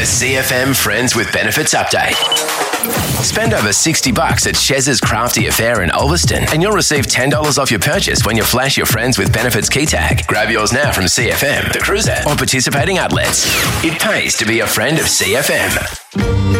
CFM Friends with Benefits update. Spend over $60 at Shez's Crafty Affair in Ulverston and you'll receive $10 off your purchase when you flash your Friends with Benefits key tag. Grab yours now from CFM, The Cruiser, or participating outlets. It pays to be a friend of CFM.